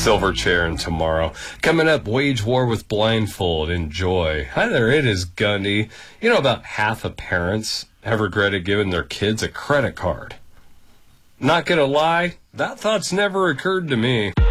Silverchair and tomorrow. Coming up, Wage War with Blindfold. Enjoy. Hi there, it is Gundy. You know, about half of parents have regretted giving their kids a credit card. Not gonna lie, that thought's never occurred to me.